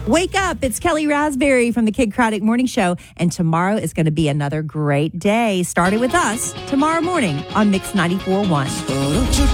Wake up. It's Kelly Raspberry from the Kid Craddock Morning Show. And tomorrow is going to be another great day. Starting with us tomorrow morning on Mix 94.1.